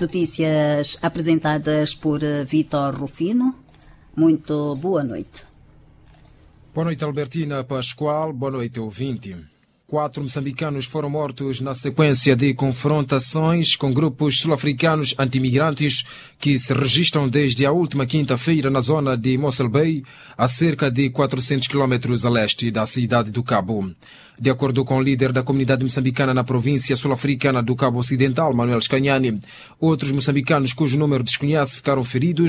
Notícias apresentadas por Vítor Rufino. Muito boa noite. Boa noite, Albertina Pascoal. Boa noite, ouvinte. 4 moçambicanos foram mortos na sequência de confrontações com grupos sul-africanos antimigrantes que se registram desde a última quinta-feira na zona de Mossel Bay, a cerca de 400 km a leste da cidade do Cabo. De acordo com o líder da comunidade moçambicana na província sul-africana do Cabo Ocidental, Manuel Scanhani, outros moçambicanos cujo número desconhece ficaram feridos